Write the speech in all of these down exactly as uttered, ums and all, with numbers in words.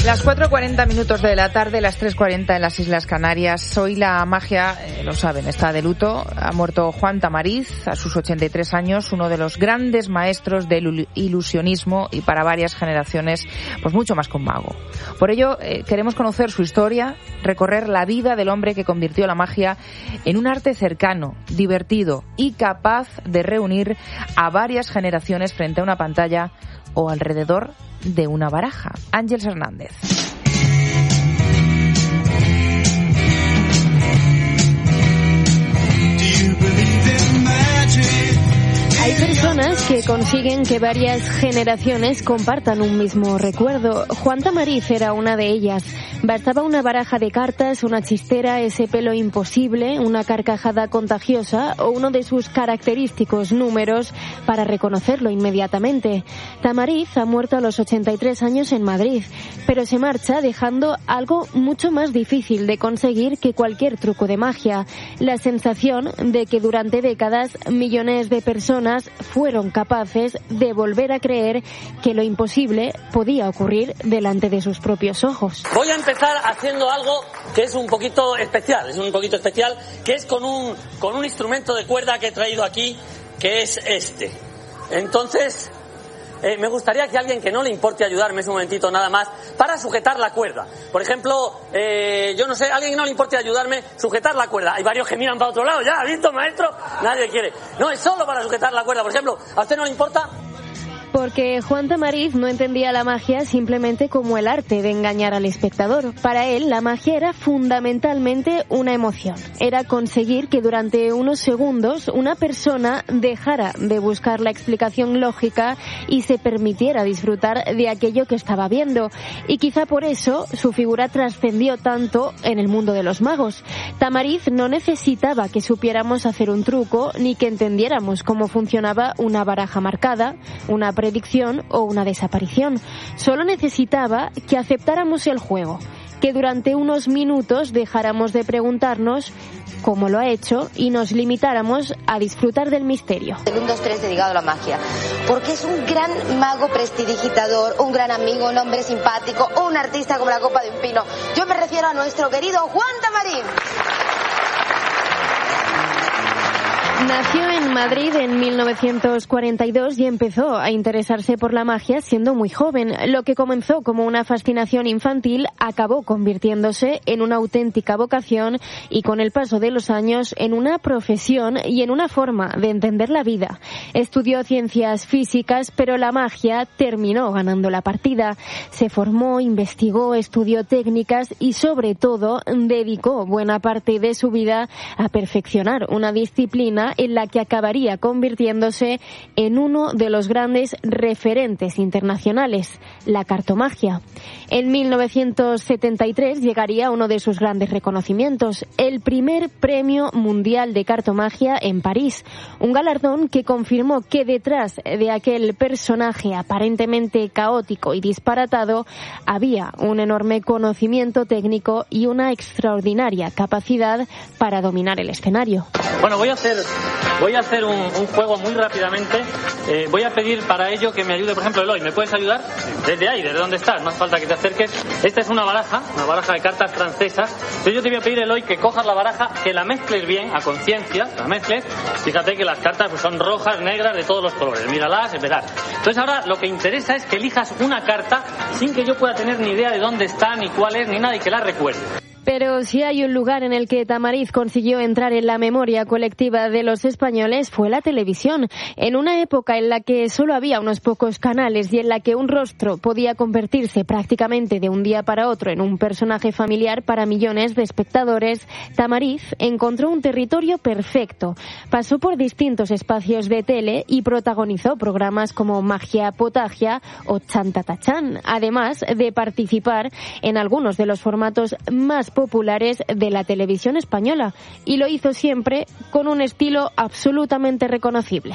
Las cuatro y cuarenta minutos de la tarde, las tres y cuarenta en las Islas Canarias. Hoy la magia, eh, lo saben, está de luto. Ha muerto Juan Tamariz a sus ochenta y tres años, uno de los grandes maestros del ilusionismo y para varias generaciones, pues mucho más que un mago. Por ello, eh, queremos conocer su historia, recorrer la vida del hombre que convirtió la magia en un arte cercano, divertido y capaz de reunir a varias generaciones frente a una pantalla o alrededor de una baraja. Ángeles Hernández. Hay personas que consiguen que varias generaciones compartan un mismo recuerdo. Juan Tamariz era una de ellas. Bastaba una baraja de cartas, una chistera, ese pelo imposible, una carcajada contagiosa o uno de sus característicos números para reconocerlo inmediatamente. Tamariz ha muerto a los ochenta y tres años en Madrid, pero se marcha dejando algo mucho más difícil de conseguir que cualquier truco de magia: la sensación de que durante décadas millones de personas fueron capaces de volver a creer que lo imposible podía ocurrir delante de sus propios ojos. Voy a empezar haciendo algo que es un poquito especial, es un poquito especial, que es con un, con un instrumento de cuerda que he traído aquí, que es este. Entonces, eh, me gustaría que alguien que no le importe ayudarme un momentito nada más para sujetar la cuerda. Por ejemplo, eh, yo no sé, alguien que no le importe ayudarme, sujetar la cuerda. Hay varios que miran para otro lado, ya, ¿ha visto, maestro? Nadie quiere. No, es solo para sujetar la cuerda. Por ejemplo, ¿a usted no le importa? Porque Juan Tamariz no entendía la magia simplemente como el arte de engañar al espectador. Para él, la magia era fundamentalmente una emoción. Era conseguir que durante unos segundos una persona dejara de buscar la explicación lógica y se permitiera disfrutar de aquello que estaba viendo. Y quizá por eso su figura trascendió tanto en el mundo de los magos. Tamariz no necesitaba que supiéramos hacer un truco ni que entendiéramos cómo funcionaba una baraja marcada, una predicción o una desaparición. Solo necesitaba que aceptáramos el juego, que durante unos minutos dejáramos de preguntarnos cómo lo ha hecho y nos limitáramos a disfrutar del misterio. El uno, dos, tres dedicado a la magia, porque es un gran mago prestidigitador, un gran amigo, un hombre simpático, un artista como la copa de un pino. Yo me refiero a nuestro querido Juan Tamariz. Nació en Madrid en mil novecientos cuarenta y dos y empezó a interesarse por la magia siendo muy joven. Lo que comenzó como una fascinación infantil acabó convirtiéndose en una auténtica vocación y con el paso de los años en una profesión y en una forma de entender la vida. Estudió ciencias físicas, pero la magia terminó ganando la partida. Se formó, investigó, estudió técnicas y sobre todo dedicó buena parte de su vida a perfeccionar una disciplina en la que acabaría convirtiéndose en uno de los grandes referentes internacionales, la cartomagia. En mil novecientos setenta y tres llegaría uno de sus grandes reconocimientos, el primer Premio Mundial de Cartomagia en París, un galardón que confirmó que detrás de aquel personaje aparentemente caótico y disparatado había un enorme conocimiento técnico y una extraordinaria capacidad para dominar el escenario. Bueno, voy a hacer Voy a hacer un, un juego muy rápidamente. Eh, voy a pedir para ello que me ayude, por ejemplo, Eloy. ¿Me puedes ayudar? Desde ahí, desde donde estás. No hace falta que te acerques. Esta es una baraja, una baraja de cartas francesas. Entonces yo te voy a pedir, Eloy, que cojas la baraja, que la mezcles bien, a conciencia, la mezcles. Fíjate que las cartas pues, son rojas, negras, de todos los colores. Míralas, verás. Entonces ahora lo que interesa es que elijas una carta sin que yo pueda tener ni idea de dónde está, ni cuál es, ni nada, y que la recuerde. Pero si hay un lugar en el que Tamariz consiguió entrar en la memoria colectiva de los españoles fue la televisión. En una época en la que solo había unos pocos canales y en la que un rostro podía convertirse prácticamente de un día para otro en un personaje familiar para millones de espectadores, Tamariz encontró un territorio perfecto. Pasó por distintos espacios de tele y protagonizó programas como Magia Potagia o Chantatachán, además de participar en algunos de los formatos más populares de la televisión española, y lo hizo siempre con un estilo absolutamente reconocible.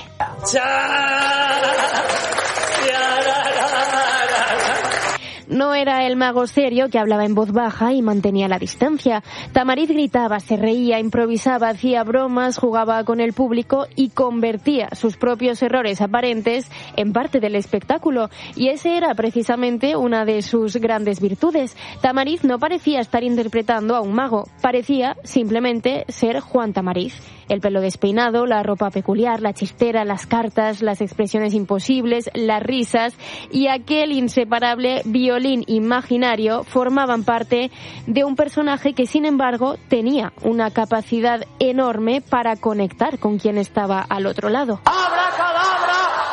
No era el mago serio que hablaba en voz baja y mantenía la distancia. Tamariz gritaba, se reía, improvisaba, hacía bromas, jugaba con el público y convertía sus propios errores aparentes en parte del espectáculo. Y ese era precisamente una de sus grandes virtudes. Tamariz no parecía estar interpretando a un mago, parecía simplemente ser Juan Tamariz. El pelo despeinado, la ropa peculiar, la chistera, las cartas, las expresiones imposibles, las risas y aquel inseparable violín imaginario formaban parte de un personaje que, sin embargo, tenía una capacidad enorme para conectar con quien estaba al otro lado. ¡Abracadabra!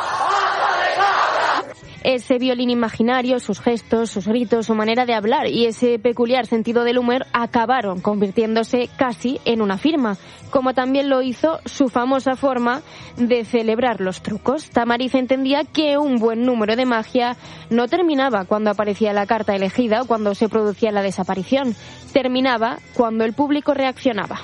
Ese violín imaginario, sus gestos, sus gritos, su manera de hablar y ese peculiar sentido del humor acabaron convirtiéndose casi en una firma, como también lo hizo su famosa forma de celebrar los trucos. Tamariz entendía que un buen número de magia no terminaba cuando aparecía la carta elegida o cuando se producía la desaparición, terminaba cuando el público reaccionaba.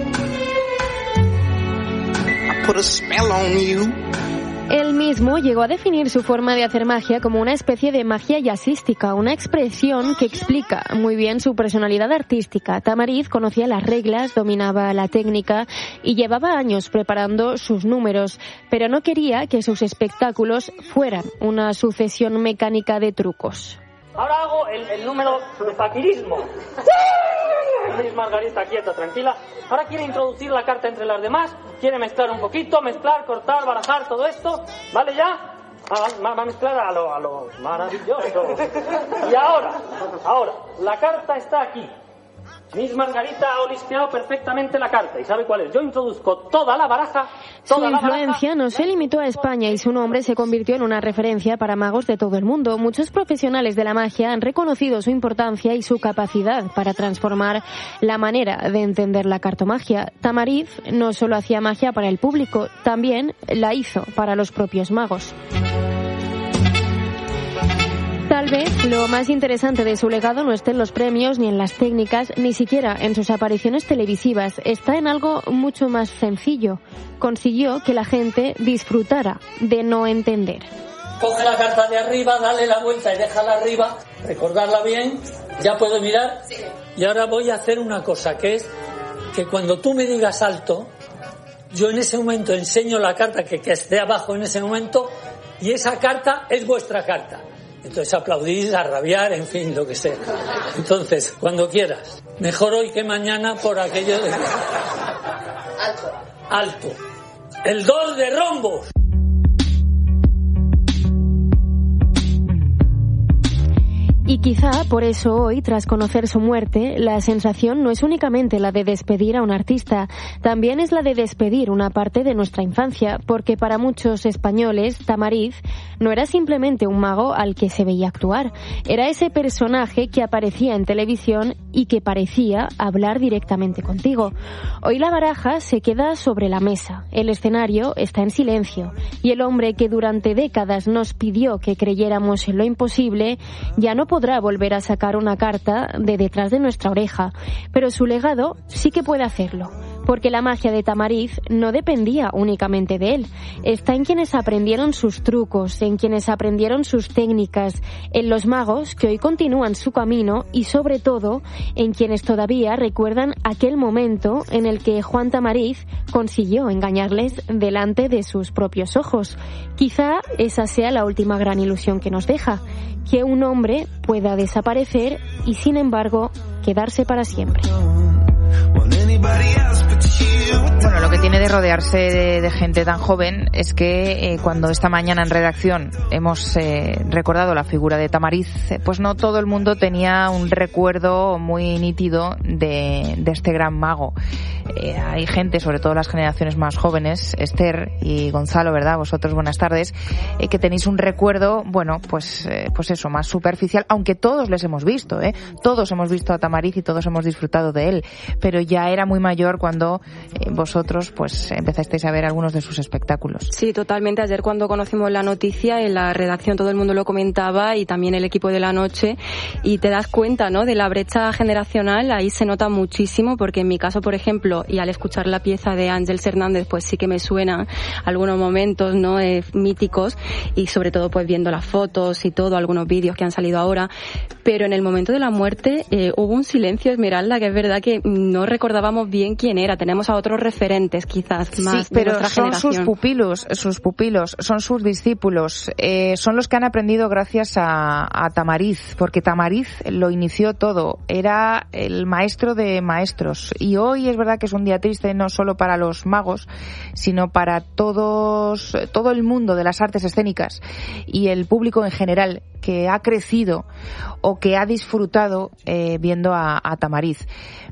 Él mismo llegó a definir su forma de hacer magia como una especie de magia jazzística, una expresión que explica muy bien su personalidad artística. Tamariz conocía las reglas, dominaba la técnica y llevaba años preparando sus números, pero no quería que sus espectáculos fueran una sucesión mecánica de trucos. Ahora hago el, el número de faquirismo. Miss Margarita, quieta, tranquila. Ahora quiere introducir la carta entre las demás, quiere mezclar un poquito, mezclar, cortar, barajar, todo esto. ¿Vale ya? Va, va a mezclar a lo, a lo maravilloso. Y ahora, ahora, la carta está aquí. Miss Margarita ha olisqueado perfectamente la carta y sabe cuál es. Yo introduzco toda la baraja. Toda su influencia no se limitó a España y su nombre se convirtió en una referencia para magos de todo el mundo. Muchos profesionales de la magia han reconocido su importancia y su capacidad para transformar la manera de entender la cartomagia. Tamariz no solo hacía magia para el público, también la hizo para los propios magos. Tal vez lo más interesante de su legado no esté en los premios, ni en las técnicas, ni siquiera en sus apariciones televisivas. Está en algo mucho más sencillo. Consiguió que la gente disfrutara de no entender. Coge la carta de arriba, dale la vuelta y déjala arriba, recordarla bien, ya puedo mirar. Sí. Y ahora voy a hacer una cosa, que es que cuando tú me digas alto, yo en ese momento enseño la carta que, que esté abajo en ese momento y esa carta es vuestra carta. Entonces aplaudís, a rabiar, en fin, lo que sea. Entonces, cuando quieras. Mejor hoy que mañana por aquello de... Alto. Alto. El dos de rombos. Y quizá por eso hoy, tras conocer su muerte, la sensación no es únicamente la de despedir a un artista, también es la de despedir una parte de nuestra infancia, porque para muchos españoles, Tamariz no era simplemente un mago al que se veía actuar, era ese personaje que aparecía en televisión y que parecía hablar directamente contigo. Hoy la baraja se queda sobre la mesa, el escenario está en silencio, y el hombre que durante décadas nos pidió que creyéramos en lo imposible, ya no podrá volver a sacar una carta de detrás de nuestra oreja, pero su legado sí que puede hacerlo, porque la magia de Tamariz no dependía únicamente de él, está en quienes aprendieron sus trucos, en quienes aprendieron sus técnicas, en los magos que hoy continúan su camino y sobre todo en quienes todavía recuerdan aquel momento en el que Juan Tamariz consiguió engañarles delante de sus propios ojos. Quizá esa sea la última gran ilusión que nos deja, que un hombre pueda desaparecer y sin embargo quedarse para siempre. Bueno, lo que tiene de rodearse de, de gente tan joven es que eh, cuando esta mañana en redacción hemos eh, recordado la figura de Tamariz, pues no todo el mundo tenía un recuerdo muy nítido de, de este gran mago. Eh, hay gente, sobre todo las generaciones más jóvenes, Esther y Gonzalo, ¿verdad? Vosotros, buenas tardes, eh, que tenéis un recuerdo, bueno, pues eh, pues eso, más superficial, aunque todos les hemos visto, ¿eh? Todos hemos visto a Tamariz y todos hemos disfrutado de él, pero ya era muy mayor cuando eh, vosotros pues empezasteis a ver algunos de sus espectáculos. Sí, totalmente. Ayer cuando conocimos la noticia en la redacción todo el mundo lo comentaba y también el equipo de la noche y te das cuenta, ¿no?, de la brecha generacional. Ahí se nota muchísimo porque en mi caso, por ejemplo, libro y al escuchar la pieza de Ángeles Hernández, pues sí que me suenan algunos momentos, ¿no? Eh, míticos, y sobre todo pues viendo las fotos y todo, algunos vídeos que han salido ahora. Pero en el momento de la muerte eh, hubo un silencio, Esmeralda, que es verdad que no recordábamos bien quién era. Tenemos a otros referentes quizás más sí, pero de nuestra son generación. sus pupilos, sus pupilos, son sus discípulos, eh, son los que han aprendido gracias a, a Tamariz, porque Tamariz lo inició todo, era el maestro de maestros, y hoy es verdad que es un día triste no solo para los magos, sino para todos, todo el mundo de las artes escénicas y el público en general que ha crecido o que ha disfrutado eh, viendo a, a Tamariz.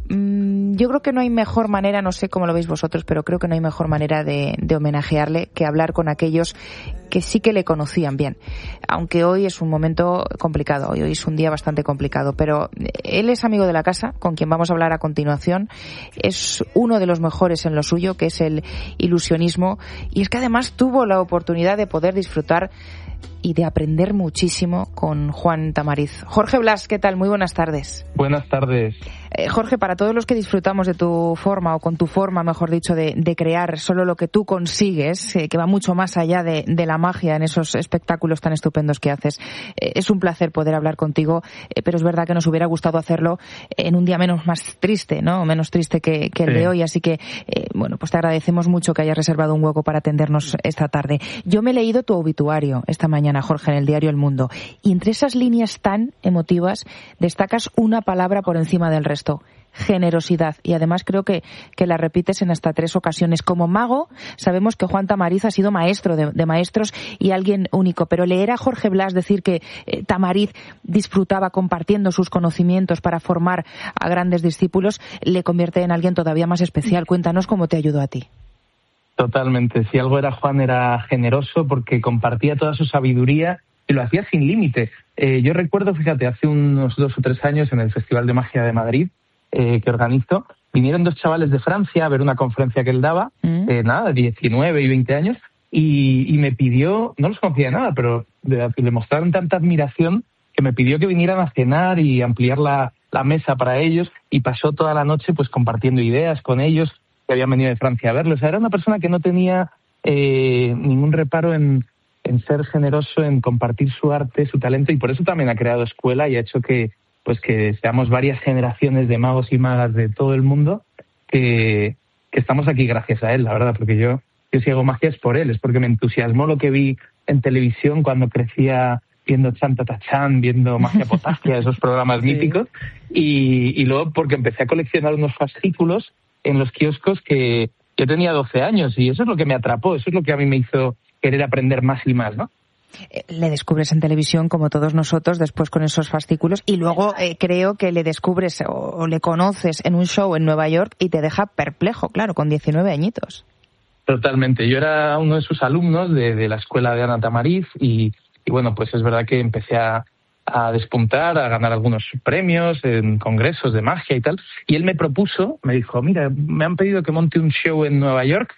Mm, yo creo que no hay mejor manera, no sé cómo lo veis vosotros, pero creo que no hay mejor manera de, de homenajearle que hablar con aquellos que sí que le conocían bien. Aunque hoy es un momento complicado, hoy es un día bastante complicado, pero él es amigo de la casa, con quien vamos a hablar a continuación. Es uno de los mejores en lo suyo, que es el ilusionismo, y es que además tuvo la oportunidad de poder disfrutar y de aprender muchísimo con Juan Tamariz. Jorge Blas, ¿qué tal? Muy buenas tardes. Buenas tardes. Eh, Jorge, para todos los que disfrutamos de tu forma, o con tu forma, mejor dicho, de, de crear solo lo que tú consigues, eh, que va mucho más allá de, de la magia en esos espectáculos tan estupendos que haces, eh, es un placer poder hablar contigo, eh, pero es verdad que nos hubiera gustado hacerlo en un día menos más triste, ¿no? Menos triste que, que el sí. de hoy, así que, eh, bueno, pues te agradecemos mucho que hayas reservado un hueco para atendernos esta tarde. Yo me he leído tu obituario esta mañana, Jorge, en el diario El Mundo, y entre esas líneas tan emotivas destacas una palabra por encima del resto: generosidad, y además creo que, que la repites en hasta tres ocasiones. Como mago sabemos que Juan Tamariz ha sido maestro de, de maestros y alguien único, pero leer a Jorge Blas decir que eh, Tamariz disfrutaba compartiendo sus conocimientos para formar a grandes discípulos le convierte en alguien todavía más especial. Cuéntanos cómo te ayudó a ti. Totalmente. Si algo era Juan, era generoso, porque compartía toda su sabiduría y lo hacía sin límite. Eh, yo recuerdo, fíjate, hace unos dos o tres años en el Festival de Magia de Madrid, eh, que organizo, vinieron dos chavales de Francia a ver una conferencia que él daba, mm. eh, nada, diecinueve y veinte años, y, y me pidió, no los conocía de nada, pero le, le mostraron tanta admiración que me pidió que vinieran a cenar y ampliar la, la mesa para ellos, y pasó toda la noche pues compartiendo ideas con ellos, que habían venido de Francia a verlo. O sea, era una persona que no tenía eh, ningún reparo en, en ser generoso, en compartir su arte, su talento, y por eso también ha creado escuela y ha hecho que pues que seamos varias generaciones de magos y magas de todo el mundo que, que estamos aquí gracias a él, la verdad, porque yo, yo si hago magia es por él, es porque me entusiasmó lo que vi en televisión cuando crecía viendo Chan Tata Chan, viendo Magia Potagia, esos programas sí. míticos, y, y luego porque empecé a coleccionar unos fascículos en los kioscos que yo tenía doce años, y eso es lo que me atrapó, eso es lo que a mí me hizo querer aprender más y más, ¿no? Le descubres en televisión, como todos nosotros, después con esos fascículos, y luego eh, creo que le descubres o, o le conoces en un show en Nueva York y te deja perplejo, claro, con diecinueve añitos. Totalmente. Yo era uno de sus alumnos de, de la escuela de Ana Tamariz y, y bueno, pues es verdad que empecé a, a despuntar, a ganar algunos premios en congresos de magia y tal, y él me propuso, me dijo, mira, me han pedido que monte un show en Nueva York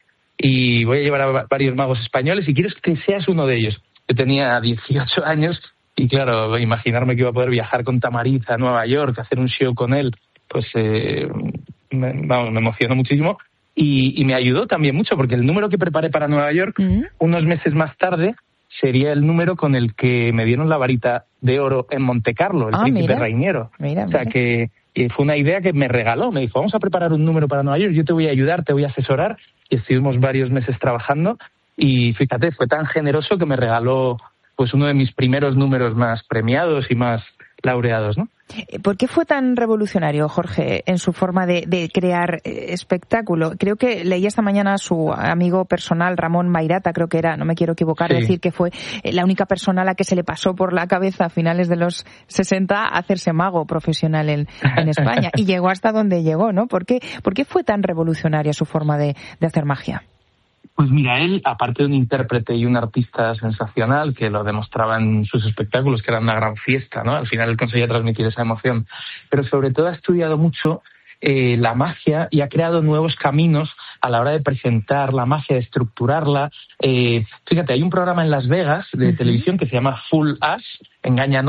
y voy a llevar a varios magos españoles y quiero que seas uno de ellos. Yo tenía dieciocho años y claro, imaginarme que iba a poder viajar con Tamariz a Nueva York, hacer un show con él, pues eh, me, vamos, me emocionó muchísimo y, y me ayudó también mucho porque el número que preparé para Nueva York, uh-huh. unos meses más tarde, sería el número con el que me dieron la varita de oro en Montecarlo, el ah, príncipe mira. Rainiero. Mira, o sea mira. que y fue una idea que me regaló, me dijo, vamos a preparar un número para Nueva York, yo te voy a ayudar, te voy a asesorar, y estuvimos varios meses trabajando. Y fíjate, fue tan generoso que me regaló pues uno de mis primeros números más premiados y más laureados, ¿no? ¿Por qué fue tan revolucionario, Jorge, en su forma de, de crear espectáculo? Creo que leí esta mañana a su amigo personal, Ramón Mairata, creo que era, no me quiero equivocar, sí. decir que fue la única persona a la que se le pasó por la cabeza a finales de los sesenta hacerse mago profesional en, en España. Y llegó hasta donde llegó, ¿no? ¿Por qué, por qué fue tan revolucionaria su forma de, de hacer magia? Pues mira, él, aparte de un intérprete y un artista sensacional, que lo demostraba en sus espectáculos, que era una gran fiesta, ¿no? Al final él conseguía transmitir esa emoción. Pero sobre todo ha estudiado mucho eh, la magia y ha creado nuevos caminos a la hora de presentar la magia, de estructurarla. Eh, fíjate, hay un programa en Las Vegas de uh-huh. televisión que se llama Fool Us, Engáñanos,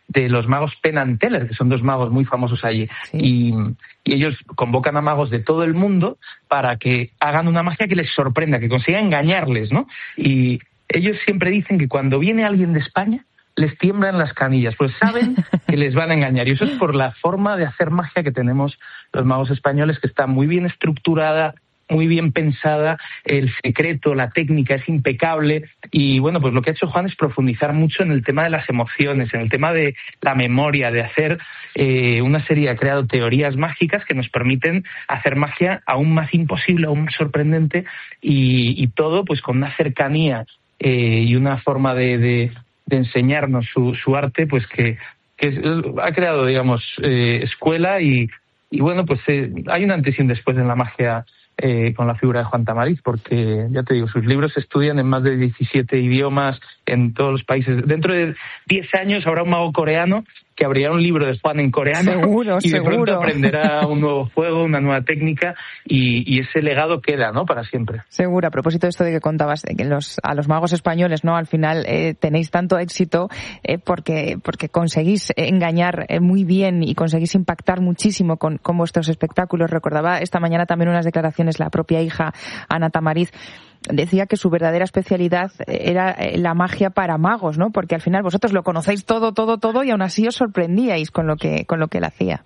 de los magos Penn and Teller, que son dos magos muy famosos allí. Sí. Y, y ellos convocan a magos de todo el mundo para que hagan una magia que les sorprenda, que consiga engañarles, ¿no? Y ellos siempre dicen que cuando viene alguien de España, les tiemblan las canillas, pues saben que les van a engañar. Y eso es por la forma de hacer magia que tenemos los magos españoles, que está muy bien estructurada, muy bien pensada, el secreto, la técnica es impecable. Y bueno, pues lo que ha hecho Juan es profundizar mucho en el tema de las emociones, en el tema de la memoria, de hacer eh, una serie, ha creado teorías mágicas que nos permiten hacer magia aún más imposible, aún más sorprendente, y, y todo pues con una cercanía eh, y una forma de... de de enseñarnos su, su arte, pues que, que es, ha creado, digamos, eh, escuela y, y bueno, pues eh, hay un antes y un después en la magia eh, con la figura de Juan Tamariz, porque, ya te digo, sus libros se estudian en más de diecisiete idiomas en todos los países. Dentro de diez años habrá un mago coreano que abrirá un libro de Juan en coreano seguro, y de seguro. pronto aprenderá un nuevo juego, una nueva técnica y, y ese legado queda, ¿no?, para siempre. Seguro. A propósito de esto de que contabas, que los, a los magos españoles, ¿no?, al final eh, tenéis tanto éxito eh, porque porque conseguís engañar eh, muy bien y conseguís impactar muchísimo con, con vuestros espectáculos. Recordaba esta mañana también unas declaraciones la propia hija Ana Tamariz. Decía que su verdadera especialidad era la magia para magos, ¿no? Porque al final vosotros lo conocéis todo, todo, todo y aún así os sorprendíais con lo que con lo que él hacía.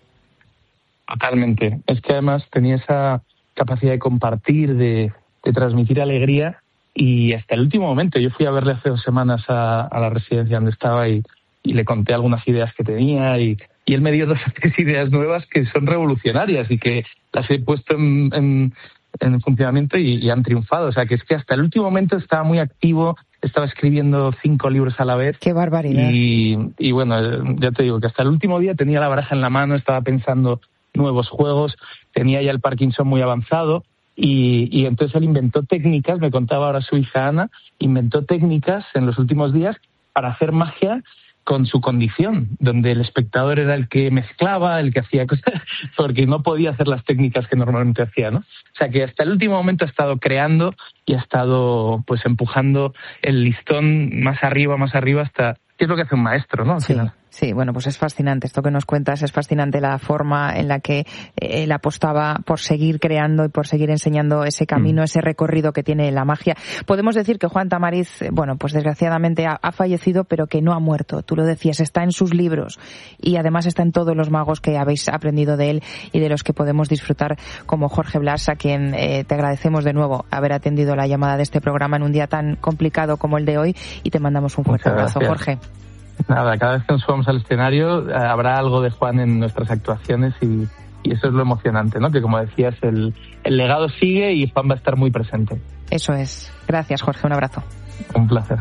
Totalmente. Es que además tenía esa capacidad de compartir, de, de transmitir alegría y hasta el último momento. Yo fui a verle hace dos semanas a, a la residencia donde estaba y, y le conté algunas ideas que tenía y, y él me dio dos o tres ideas nuevas que son revolucionarias y que las he puesto en... en en funcionamiento y, y han triunfado. O sea, que es que hasta el último momento estaba muy activo, estaba escribiendo cinco libros a la vez. ¡Qué barbaridad! Y, y bueno, ya te digo que hasta el último día tenía la baraja en la mano, estaba pensando nuevos juegos, tenía ya el Parkinson muy avanzado y, y entonces él inventó técnicas, me contaba ahora su hija Ana, inventó técnicas en los últimos días para hacer magia con su condición, donde el espectador era el que mezclaba, el que hacía cosas, porque no podía hacer las técnicas que normalmente hacía, ¿no? O sea que hasta el último momento ha estado creando y ha estado pues empujando el listón más arriba, más arriba, hasta... ¿Qué es lo que hace un maestro, no? Al sí. final. Sí, bueno, pues es fascinante esto que nos cuentas, es fascinante la forma en la que él apostaba por seguir creando y por seguir enseñando ese camino, mm. ese recorrido que tiene la magia. Podemos decir que Juan Tamariz, bueno, pues desgraciadamente ha, ha fallecido, pero que no ha muerto. Tú lo decías, está en sus libros y además está en todos los magos que habéis aprendido de él y de los que podemos disfrutar, como Jorge Blas, a quien eh, te agradecemos de nuevo haber atendido la llamada de este programa en un día tan complicado como el de hoy y te mandamos un fuerte abrazo, Jorge. Nada, cada vez que nos subamos al escenario eh, habrá algo de Juan en nuestras actuaciones y, y eso es lo emocionante, ¿no? Que como decías, el, el legado sigue y Juan va a estar muy presente. Eso es. Gracias, Jorge. Un abrazo. Un placer.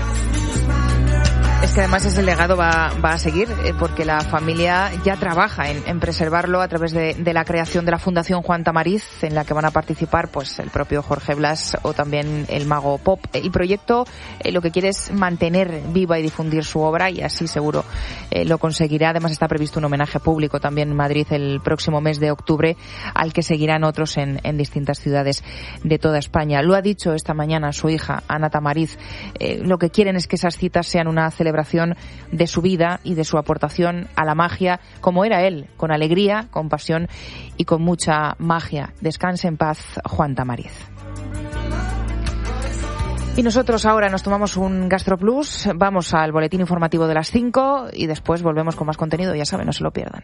Es que además ese legado va, va a seguir eh, porque la familia ya trabaja en, en preservarlo a través de, de la creación de la Fundación Juan Tamariz, en la que van a participar pues el propio Jorge Blas o también el mago Pop. El proyecto eh, lo que quiere es mantener viva y difundir su obra y así seguro eh, lo conseguirá. Además está previsto un homenaje público también en Madrid el próximo mes de octubre, al que seguirán otros en, en distintas ciudades de toda España. Lo ha dicho esta mañana su hija Ana Tamariz. Eh, lo que quieren es que esas citas sean una celebración de su vida y de su aportación a la magia, como era él, con alegría, con pasión y con mucha magia. Descanse en paz, Juan Tamariz. Y nosotros ahora nos tomamos un GastroPlus, vamos al boletín informativo de las cinco y después volvemos con más contenido, ya saben, no se lo pierdan.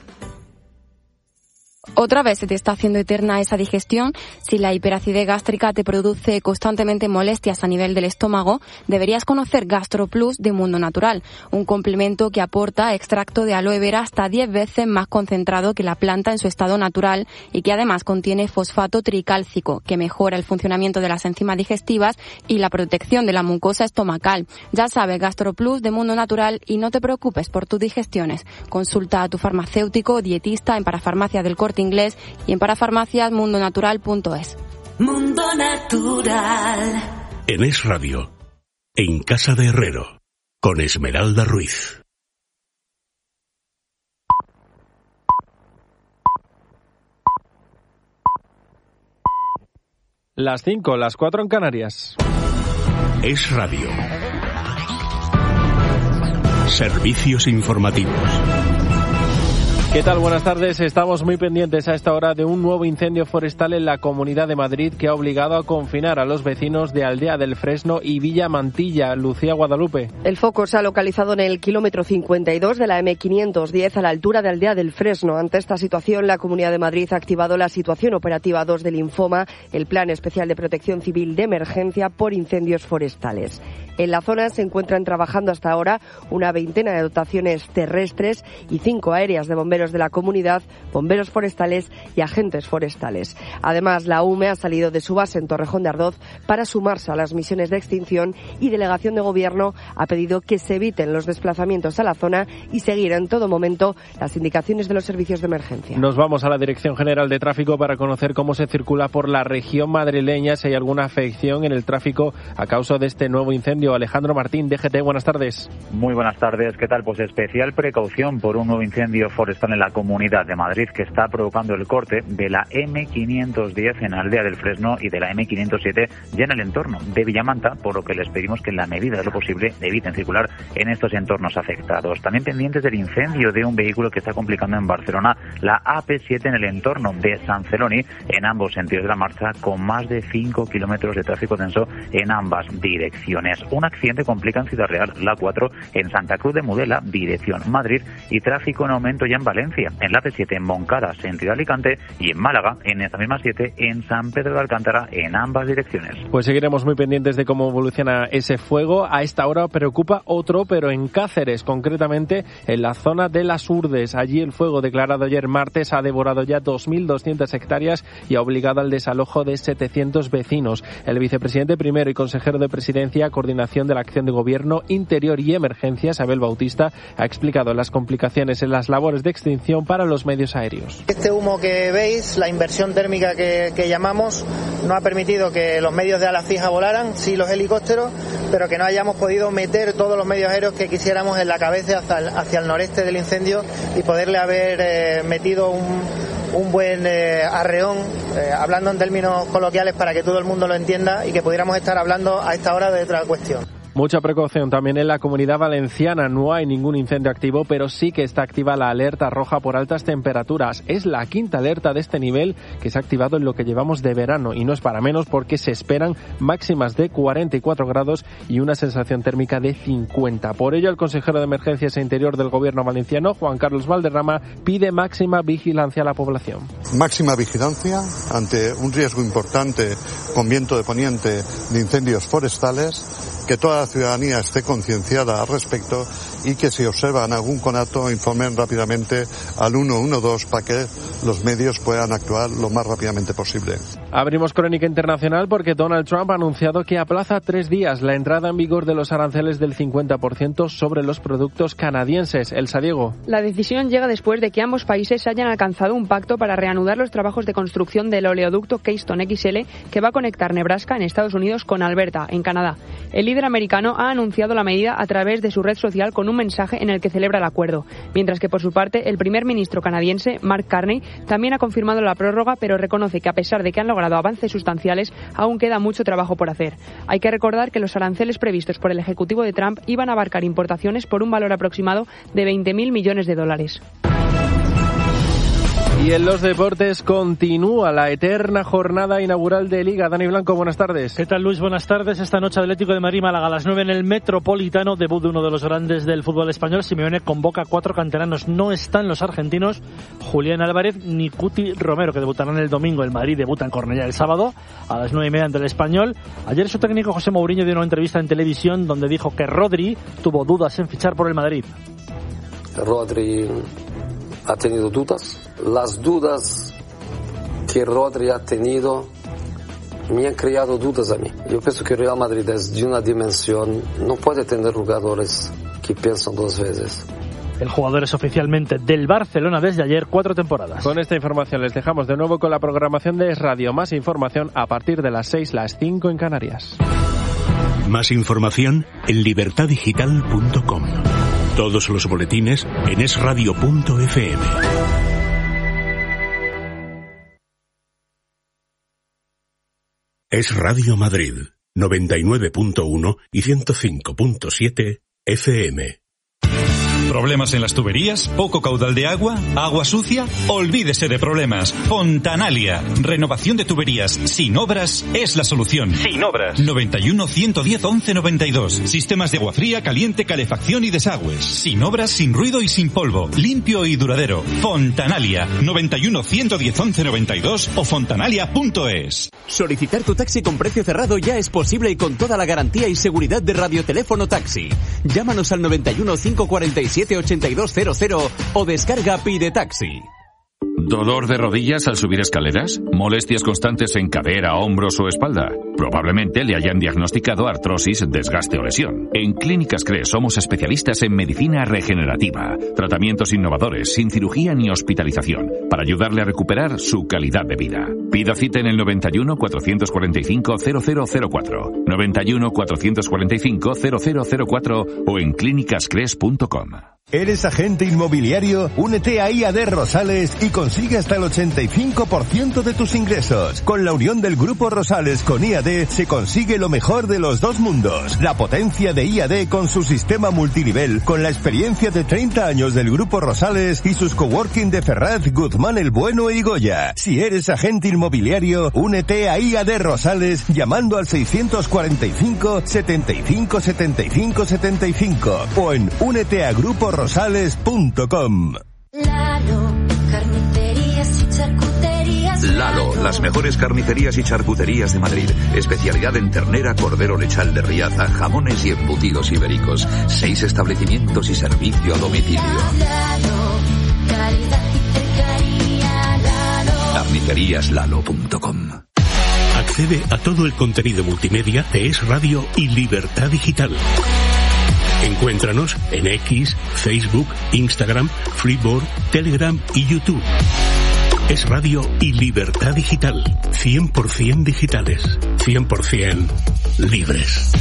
Otra vez se te está haciendo eterna esa digestión. Si la hiperacidez gástrica te produce constantemente molestias a nivel del estómago, deberías conocer GastroPlus de Mundo Natural, un complemento que aporta extracto de aloe vera hasta diez veces más concentrado que la planta en su estado natural y que además contiene fosfato tricálcico, que mejora el funcionamiento de las enzimas digestivas y la protección de la mucosa estomacal. Ya sabes, GastroPlus de Mundo Natural y no te preocupes por tus digestiones. Consulta a tu farmacéutico o dietista en Parafarmacia del Corte Inglés y en parafarmacias mundo natural punto es. Mundo Natural. En Es Radio, en Casa de Herrero, con Esmeralda Ruiz. Las cinco, las cuatro en Canarias. Es Radio. Servicios informativos. ¿Qué tal? Buenas tardes. Estamos muy pendientes a esta hora de un nuevo incendio forestal en la Comunidad de Madrid que ha obligado a confinar a los vecinos de Aldea del Fresno y Villa Mantilla. Lucía Guadalupe. El foco se ha localizado en el kilómetro cincuenta y dos de la eme quinientos diez a la altura de Aldea del Fresno. Ante esta situación, la Comunidad de Madrid ha activado la situación operativa dos del Infoma, el Plan Especial de Protección Civil de Emergencia por Incendios Forestales. En la zona se encuentran trabajando hasta ahora una veintena de dotaciones terrestres y cinco aéreas de bomberos de la comunidad, bomberos forestales y agentes forestales. Además, la U M E ha salido de su base en Torrejón de Ardoz para sumarse a las misiones de extinción y Delegación de Gobierno ha pedido que se eviten los desplazamientos a la zona y seguir en todo momento las indicaciones de los servicios de emergencia. Nos vamos a la Dirección General de Tráfico para conocer cómo se circula por la región madrileña, si hay alguna afección en el tráfico a causa de este nuevo incendio. Alejandro Martín, D G T, buenas tardes. Muy buenas tardes, ¿qué tal? Pues especial precaución por un nuevo incendio forestal en la Comunidad de Madrid que está provocando el corte de la eme quinientos diez en Aldea del Fresno y de la eme quinientos siete ya en el entorno de Villamanta, por lo que les pedimos que en la medida de lo posible eviten circular en estos entornos afectados. También pendientes del incendio de un vehículo que está complicando en Barcelona la A P siete en el entorno de San Celoni en ambos sentidos de la marcha, con más de cinco kilómetros de tráfico denso en ambas direcciones. Un accidente complica en Ciudad Real la cuatro en Santa Cruz de Mudela, dirección Madrid, y tráfico en aumento ya en Valencia, en la A P siete en Moncada, sentido Alicante, y en Málaga, en esta misma siete, en San Pedro de Alcántara, en ambas direcciones. Pues seguiremos muy pendientes de cómo evoluciona ese fuego. A esta hora preocupa otro, pero en Cáceres, concretamente en la zona de Las Urdes. Allí el fuego declarado ayer martes ha devorado ya dos mil doscientas hectáreas y ha obligado al desalojo de setecientos vecinos. El vicepresidente primero y consejero de Presidencia, Coordinación de la Acción de Gobierno, Interior y Emergencias, Abel Bautista, ha explicado las complicaciones en las labores de extinción para los medios aéreos. Este humo que veis, la inversión térmica que, que llamamos, no ha permitido que los medios de ala fija volaran, sí los helicópteros, pero que no hayamos podido meter todos los medios aéreos que quisiéramos en la cabeza hacia el, hacia el noreste del incendio y poderle haber eh, metido un, un buen eh, arreón, eh, hablando en términos coloquiales para que todo el mundo lo entienda y que pudiéramos estar hablando a esta hora de otra cuestión. Mucha precaución también en la Comunidad Valenciana. No hay ningún incendio activo, pero sí que está activa la alerta roja por altas temperaturas. Es la quinta alerta de este nivel que se ha activado en lo que llevamos de verano, y no es para menos porque se esperan máximas de cuarenta y cuatro grados y una sensación térmica de cincuenta. Por ello, el consejero de Emergencias e Interior del Gobierno valenciano, Juan Carlos Valderrama, pide máxima vigilancia a la población. Máxima vigilancia ante un riesgo importante con viento de poniente de incendios forestales, que toda la ciudadanía esté concienciada al respecto y que si observan algún conato informen rápidamente al uno uno dos para que los medios puedan actuar lo más rápidamente posible. Abrimos crónica internacional porque Donald Trump ha anunciado que aplaza tres días la entrada en vigor de los aranceles del cincuenta por ciento sobre los productos canadienses. Elsa Diego. La decisión llega después de que ambos países hayan alcanzado un pacto para reanudar los trabajos de construcción del oleoducto Keystone equis ele que va a conectar Nebraska en Estados Unidos con Alberta, en Canadá. El líder americano ha anunciado la medida a través de su red social con un mensaje en el que celebra el acuerdo, mientras que por su parte el primer ministro canadiense, Mark Carney, también ha confirmado la prórroga, pero reconoce que a pesar de que han logrado avances sustanciales, aún queda mucho trabajo por hacer. Hay que recordar que los aranceles previstos por el Ejecutivo de Trump iban a abarcar importaciones por un valor aproximado de veinte mil millones de dólares. Y en los deportes continúa la eterna jornada inaugural de Liga. Dani Blanco, buenas tardes. ¿Qué tal, Luis? Buenas tardes. Esta noche Atlético de Madrid, Málaga a las nueve en el Metropolitano. Debut de uno de los grandes del fútbol español. Simeone convoca a cuatro canteranos. No están los argentinos Julián Álvarez ni Cuti Romero, que debutarán el domingo. El Madrid debuta en Cornellá el sábado a las nueve y media ante el Español. Ayer su técnico José Mourinho dio una entrevista en televisión donde dijo que Rodri tuvo dudas en fichar por el Madrid. Rodri ha tenido dudas. Las dudas que Rodri ha tenido me han creado dudas a mí. Yo pienso que Real Madrid es de una dimensión, no puede tener jugadores que piensan dos veces. El jugador es oficialmente del Barcelona desde ayer, cuatro temporadas. Con esta información les dejamos de nuevo con la programación de Es Radio. Más información a partir de las seis, las cinco en Canarias. Más información en libertad digital punto com. Todos los boletines en es radio punto efe eme. Es Radio Madrid, noventa y nueve punto uno y ciento cinco punto siete efe eme. ¿Problemas en las tuberías? ¿Poco caudal de agua? ¿Agua sucia? Olvídese de problemas. Fontanalia. Renovación de tuberías sin obras es la solución. Sin obras. noventa y uno, ciento diez, once noventa y dos. Sistemas de agua fría, caliente, calefacción y desagües. Sin obras, sin ruido y sin polvo. Limpio y duradero. Fontanalia. noventa y uno, ciento diez, once noventa y dos o fontanalia punto es. Solicitar tu taxi con precio cerrado ya es posible y con toda la garantía y seguridad de Radioteléfono Taxi. Llámanos al noventa y uno, cinco cuarenta y siete, ochenta y dos cero cero o descarga Pide Taxi. ¿Dolor de rodillas al subir escaleras? ¿Molestias constantes en cadera, hombros o espalda? Probablemente le hayan diagnosticado artrosis, desgaste o lesión. En Clínicas Cres somos especialistas en medicina regenerativa, tratamientos innovadores, sin cirugía ni hospitalización, para ayudarle a recuperar su calidad de vida. Pida cita en el noventa y uno, cuatrocientos cuarenta y cinco, cero cero cero cuatro, noventa y uno, cuatrocientos cuarenta y cinco, cero cero cero cuatro o en clínicas cres punto com. ¿Eres agente inmobiliario? Únete a I A D Rosales y consigue hasta el ochenta y cinco por ciento de tus ingresos. Con la unión del Grupo Rosales con I A D se consigue lo mejor de los dos mundos. La potencia de I A D con su sistema multinivel, con la experiencia de treinta años del Grupo Rosales y sus coworking de Ferraz, Guzmán el Bueno y Goya. Si eres agente inmobiliario, únete a I A D Rosales llamando al seiscientos cuarenta y cinco, setenta y cinco, setenta y cinco, setenta y cinco o en únete a grupo rosales punto com. Lalo, carnicerías y charcuterías. Lalo, las mejores carnicerías y charcuterías de Madrid. Especialidad en ternera, cordero lechal de Riaza, jamones y embutidos ibéricos. Seis establecimientos y servicio a domicilio. Lalo, calidad y cercanía. Lalo. carnicerías lalo punto com. Accede a todo el contenido multimedia de Es Radio y Libertad Digital. Encuéntranos en X, Facebook, Instagram, Freeboard, Telegram y YouTube. Es Radio y Libertad Digital. cien por ciento digitales. cien por ciento libres.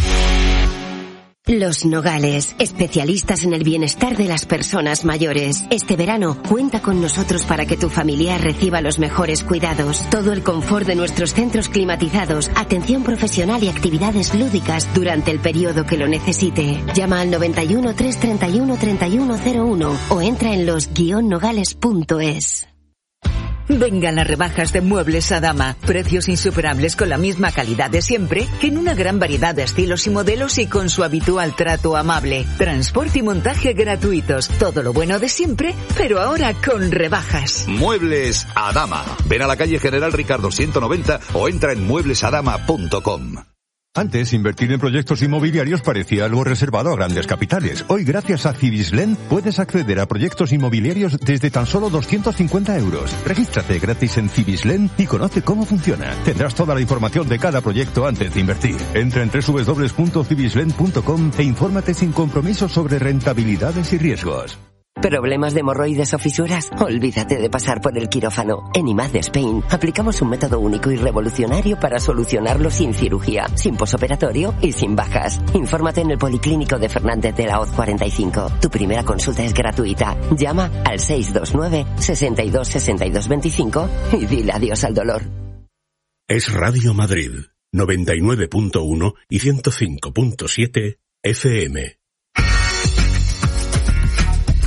Los Nogales, especialistas en el bienestar de las personas mayores. Este verano, cuenta con nosotros para que tu familiar reciba los mejores cuidados. Todo el confort de nuestros centros climatizados, atención profesional y actividades lúdicas durante el periodo que lo necesite. Llama al noventa y uno, trescientos treinta y uno, treinta y uno cero uno o entra en los guion nogales punto es. Vengan las rebajas de Muebles Adama. Precios insuperables con la misma calidad de siempre, que en una gran variedad de estilos y modelos y con su habitual trato amable. Transporte y montaje gratuitos. Todo lo bueno de siempre, pero ahora con rebajas. Muebles Adama. Ven a la calle General Ricardo ciento noventa o entra en muebles adama punto com. Antes, invertir en proyectos inmobiliarios parecía algo reservado a grandes capitales. Hoy, gracias a Cibislen, puedes acceder a proyectos inmobiliarios desde tan solo doscientos cincuenta euros. Regístrate gratis en Cibislen y conoce cómo funciona. Tendrás toda la información de cada proyecto antes de invertir. Entra en doble u doble u doble u punto cibislen punto com e infórmate sin compromiso sobre rentabilidades y riesgos. ¿Problemas de hemorroides o fisuras? Olvídate de pasar por el quirófano. En I M A D Spain aplicamos un método único y revolucionario para solucionarlo sin cirugía, sin posoperatorio y sin bajas. Infórmate en el Policlínico de Fernández de la Hoz cuarenta y cinco. Tu primera consulta es gratuita. Llama al seis dos nueve, sesenta y dos, sesenta y dos veinticinco y dile adiós al dolor. Es Radio Madrid, noventa y nueve punto uno y ciento cinco punto siete F M.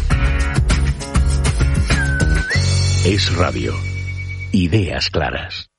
Es Radio. Ideas claras.